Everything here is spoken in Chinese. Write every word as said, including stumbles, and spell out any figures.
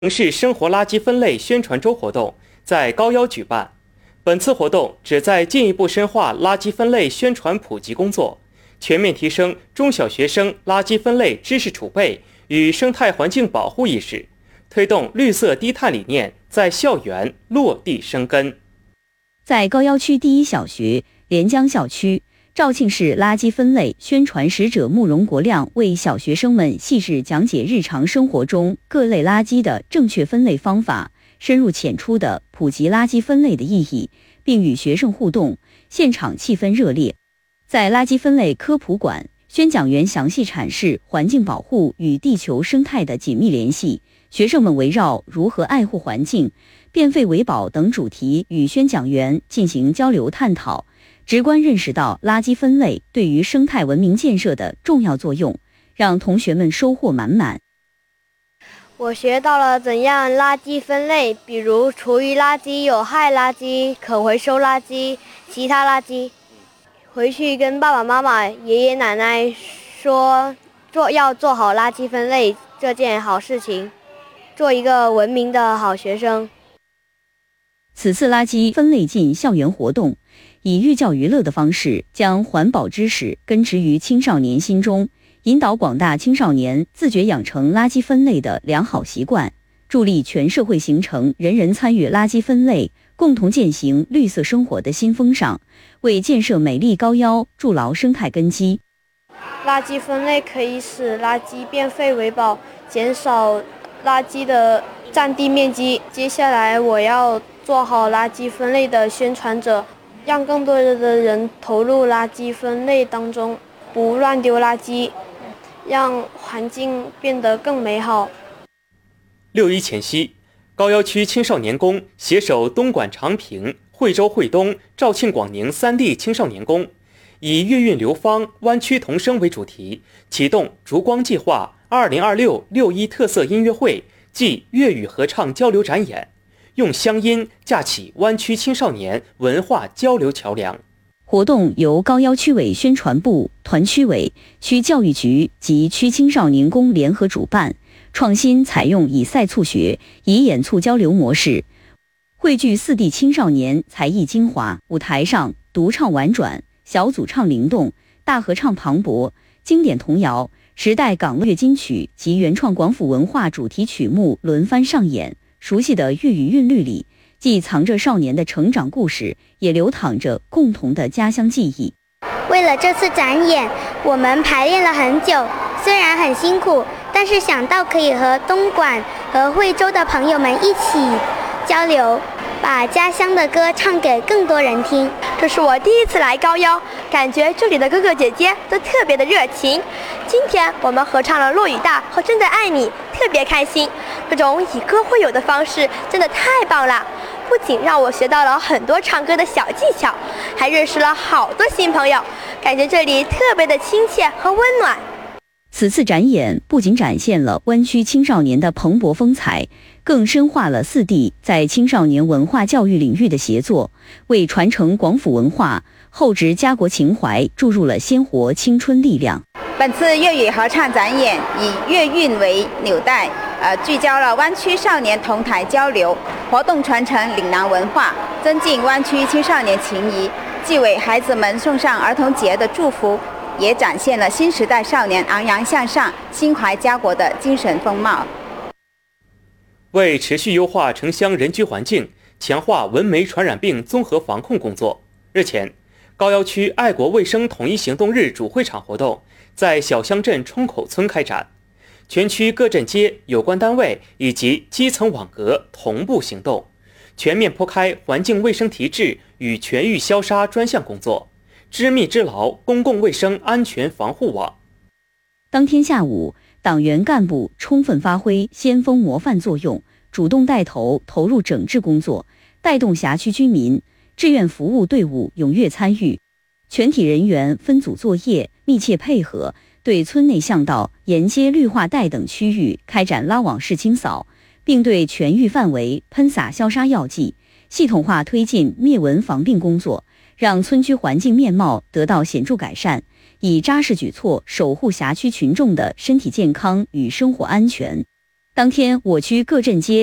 城市生活垃圾分类宣传周活动在高腰举办。本次活动旨在进一步深化垃圾分类宣传普及工作，全面提升中小学生垃圾分类知识储备与生态环境保护意识，推动绿色低碳理念在校园落地生根。 在高腰区第一小学连江校区，肇庆市垃圾分类宣传使者慕容国亮为小学生们细致讲解日常生活中各类垃圾的正确分类方法，深入浅出地普及垃圾分类的意义，并与学生互动，现场气氛热烈。在垃圾分类科普馆，宣讲员详细阐释环境保护与地球生态的紧密联系，学生们围绕如何爱护环境、变废为宝等主题与宣讲员进行交流探讨，直观认识到垃圾分类对于生态文明建设的重要作用，让同学们收获满满。 我学到了怎样垃圾分类，比如厨余垃圾、有害垃圾、可回收垃圾、其他垃圾。回去跟爸爸妈妈、爷爷奶奶说，做要做好垃圾分类这件好事情，做一个文明的好学生。 此次垃圾分类进校园活动，以寓教于乐的方式，将环保知识根植于青少年心中，引导广大青少年自觉养成垃圾分类的良好习惯，助力全社会形成人人参与垃圾分类、共同践行绿色生活的新风尚，为建设美丽高腰筑牢生态根基。 垃圾分类可以使垃圾变废为宝，减少垃圾的占地面积。接下来我要做好垃圾分类的宣传者，让更多的人投入垃圾分类当中，不乱丢垃圾，让环境变得更美好。 六一前夕，高腰区青少年宫携手东莞长平、惠州惠东、肇庆广宁三地青少年宫，以粤韵流芳、湾区同声为主题，启动烛光计划二零二六六一特色音乐会暨粤语合唱交流展演，用乡音架起湾区青少年文化交流桥梁。 活动由高腰区委宣传部、团区委、区教育局及区青少年宫联合主办，创新采用以赛促学、以演促交流模式，汇聚四地青少年才艺精华。舞台上独唱婉转，小组唱灵动，大合唱磅礴，经典童谣、时代港乐金曲及原创广府文化主题曲目轮番上演。熟悉的粤语韵律里，既藏着少年的成长故事，也流淌着共同的家乡记忆。 为了这次展演，我们排练了很久，虽然很辛苦，但是想到可以和东莞和惠州的朋友们一起交流，把家乡的歌唱给更多人听。 这是我第一次来高腰，感觉这里的哥哥姐姐都特别的热情。今天我们合唱了《落雨大》和《真的爱你》，特别开心。这种以歌会友的方式真的太棒了，不仅让我学到了很多唱歌的小技巧，还认识了好多新朋友，感觉这里特别的亲切和温暖。 此次展演不仅展现了湾区青少年的蓬勃风采，更深化了四地在青少年文化教育领域的协作，为传承广府文化、厚植家国情怀注入了鲜活青春力量。 本次粤语合唱展演以粤韵为纽带，呃，聚焦了湾区少年同台交流，活动传承岭南文化，增进湾区青少年情谊，既为孩子们送上儿童节的祝福，也展现了新时代少年昂扬向上、心怀家国的精神风貌。 为持续优化城乡人居环境，强化蚊媒传染病综合防控工作，日前，高腰区爱国卫生统一行动日主会场活动在小乡镇冲口村开展，全区各镇街有关单位以及基层网格同步行动，全面铺开环境卫生提质与全域消杀专项工作，织密织牢公共卫生安全防护网。 当天下午，党员干部充分发挥先锋模范作用，主动带头投入整治工作，带动辖区居民、志愿服务队伍踊跃参与，全体人员分组作业，密切配合，对村内巷道、沿街绿化带等区域开展拉网式清扫，并对全域范围喷洒消杀药剂，系统化推进灭蚊防病工作，让村区环境面貌得到显著改善，以扎实举措守护辖区群众的身体健康与生活安全。 当天，我区各镇街